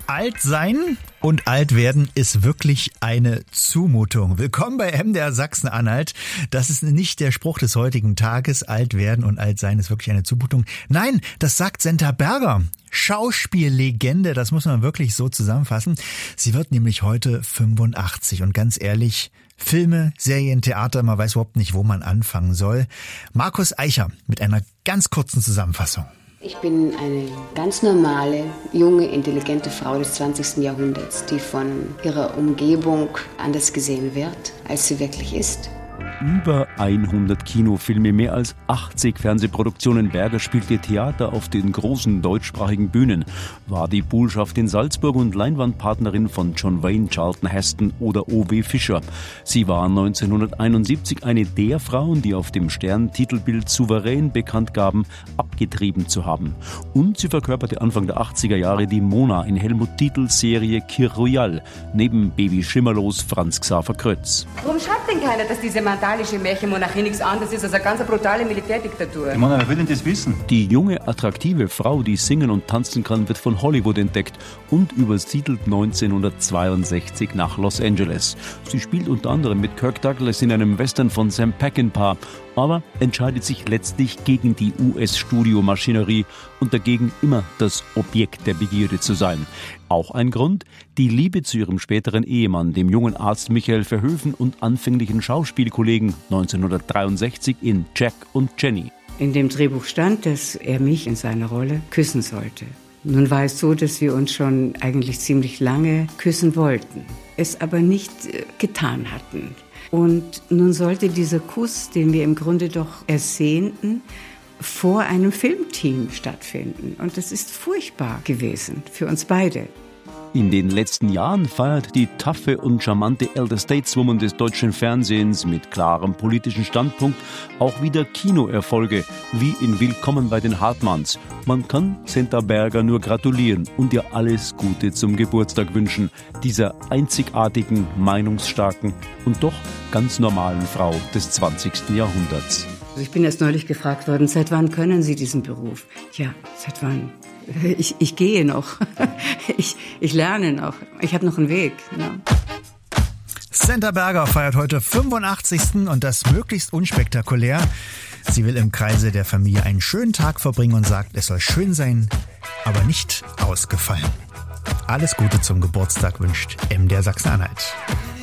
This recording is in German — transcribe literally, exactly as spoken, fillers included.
Alt sein und alt werden ist wirklich eine Zumutung. Willkommen bei M D R Sachsen-Anhalt. Das ist nicht der Spruch des heutigen Tages. Alt werden und alt sein ist wirklich eine Zumutung. Nein, das sagt Senta Berger. Schauspiellegende, das muss man wirklich so zusammenfassen. Sie wird nämlich heute fünfundachtzig und ganz ehrlich, Filme, Serien, Theater, man weiß überhaupt nicht, wo man anfangen soll. Markus Eicher mit einer ganz kurzen Zusammenfassung. Ich bin eine ganz normale, junge, intelligente Frau des zwanzigsten Jahrhunderts, die von ihrer Umgebung anders gesehen wird, als sie wirklich ist. Über hundert Kinofilme, mehr als achtzig Fernsehproduktionen. Berger spielte Theater auf den großen deutschsprachigen Bühnen, war die Buhlschaft in Salzburg und Leinwandpartnerin von John Wayne, Charlton Heston oder O W Fischer. Sie war neunzehnhunderteinundsiebzig eine der Frauen, die auf dem Stern-Titelbild souverän bekannt gaben, abgetrieben zu haben. Und sie verkörperte Anfang der achtziger Jahre die Mona in Helmut Dietls Serie Kir Royal, neben Baby Schimmerlos Franz Xaver Krötz. Warum schreibt denn keiner, dass diese mandalische Märchenmonarchie nichts anderes ist als eine ganz brutale Militärdiktatur? Ich meine, wer will denn das wissen? Die junge, attraktive Frau, die singen und tanzen kann, wird von Hollywood entdeckt und übersiedelt neunzehnhundertzweiundsechzig nach Los Angeles. Sie spielt unter anderem mit Kirk Douglas in einem Western von Sam Peckinpah, aber entscheidet sich letztlich gegen die U S-Studiomaschinerie und dagegen immer das Objekt der Begierde zu sein. Auch ein Grund, die Liebe zu ihrem späteren Ehemann, dem jungen Arzt Michael Verhoeven und anfänglichen Schauspielkollegen neunzehnhundertdreiundsechzig in Jack und Jenny. In dem Drehbuch stand, dass er mich in seiner Rolle küssen sollte. Nun war es so, dass wir uns schon eigentlich ziemlich lange küssen wollten, es aber nicht getan hatten. Und nun sollte dieser Kuss, den wir im Grunde doch ersehnten, vor einem Filmteam stattfinden. Und das ist furchtbar gewesen für uns beide. In den letzten Jahren feiert die taffe und charmante Elder Stateswoman des deutschen Fernsehens mit klarem politischen Standpunkt auch wieder Kinoerfolge, wie in Willkommen bei den Hartmanns. Man kann Senta Berger nur gratulieren und ihr alles Gute zum Geburtstag wünschen, dieser einzigartigen, meinungsstarken und doch ganz normalen Frau des zwanzigsten Jahrhunderts. Also ich bin erst neulich gefragt worden, seit wann können Sie diesen Beruf? Ja, seit wann? Ich, ich gehe noch. Ich, ich lerne noch. Ich habe noch einen Weg. Ja. Senta Berger feiert heute fünfundachtzigsten und das möglichst unspektakulär. Sie will im Kreise der Familie einen schönen Tag verbringen und sagt, es soll schön sein, aber nicht ausgefallen. Alles Gute zum Geburtstag wünscht M D R Sachsen-Anhalt.